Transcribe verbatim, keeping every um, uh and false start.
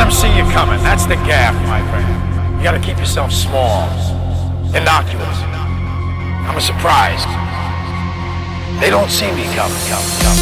them see you coming. That's the gaff, my friend. You gotta keep yourself small, innocuous. I'm a surprise. They don't see me coming, coming, coming.